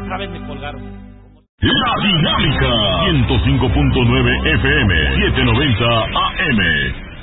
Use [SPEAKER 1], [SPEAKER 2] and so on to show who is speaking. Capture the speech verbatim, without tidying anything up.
[SPEAKER 1] otra vez me colgaron.
[SPEAKER 2] La Dinámica ciento cinco punto nueve F M, setecientos noventa A M.